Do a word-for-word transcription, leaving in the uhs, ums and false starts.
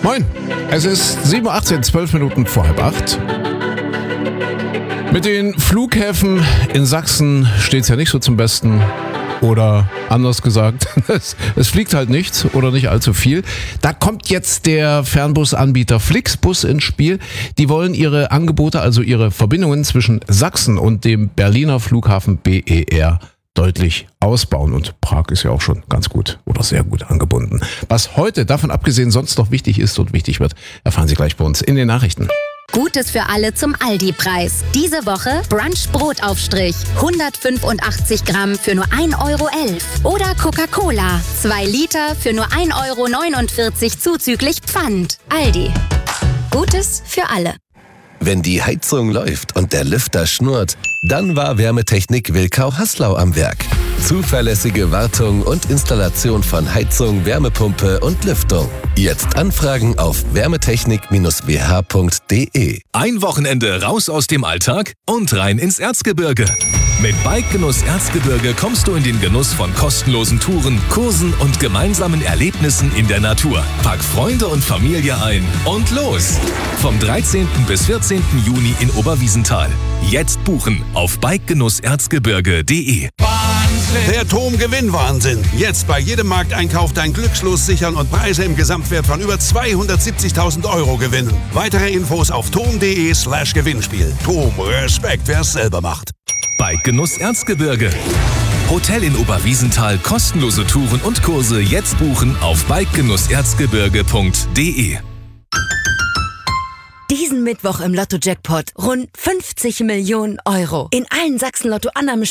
Moin, es ist sieben Uhr achtzehn, zwölf Minuten vor halb acht. Mit den Flughäfen in Sachsen steht es ja nicht so zum Besten. Oder anders gesagt, es, es fliegt halt nichts oder nicht allzu viel. Da kommt jetzt der Fernbusanbieter Flixbus ins Spiel. Die wollen ihre Angebote, also ihre Verbindungen zwischen Sachsen und dem Berliner Flughafen B E R deutlich ausbauen. Und Prag ist ja auch schon ganz gut oder sehr gut angebunden. Was heute davon abgesehen sonst noch wichtig ist und wichtig wird, erfahren Sie gleich bei uns in den Nachrichten. Gutes für alle zum Aldi-Preis. Diese Woche Brunch-Brotaufstrich. hundertfünfundachtzig Gramm für nur ein Euro elf. Oder Coca-Cola. zwei Liter für nur ein Euro neunundvierzig zuzüglich Pfand. Aldi. Gutes für alle. Wenn die Heizung läuft und der Lüfter schnurrt, dann war Wärmetechnik Wilkau-Haslau am Werk. Zuverlässige Wartung und Installation von Heizung, Wärmepumpe und Lüftung. Jetzt anfragen auf wärmetechnik w h punkt d e. Ein Wochenende raus aus dem Alltag und rein ins Erzgebirge. Mit Bikegenuss Erzgebirge kommst du in den Genuss von kostenlosen Touren, Kursen und gemeinsamen Erlebnissen in der Natur. Pack Freunde und Familie ein und los! Vom dreizehnten bis vierzehnten Juni in Oberwiesenthal. Jetzt buchen auf bikegenuss erzgebirge punkt d e. Der Tom-Gewinn-Wahnsinn. Jetzt bei jedem Markteinkauf dein Glückslos sichern und Preise im Gesamtwert von über zweihundertsiebzigtausend Euro gewinnen. Weitere Infos auf tom punkt d e slash Gewinnspiel. Tom, Respekt, wer es selber macht. Bikegenuss Erzgebirge. Hotel in Oberwiesenthal, kostenlose Touren und Kurse jetzt buchen auf bikegenuss erzgebirge punkt d e. Diesen Mittwoch im Lotto-Jackpot rund fünfzig Millionen Euro. In allen Sachsen-Lotto-Annahmen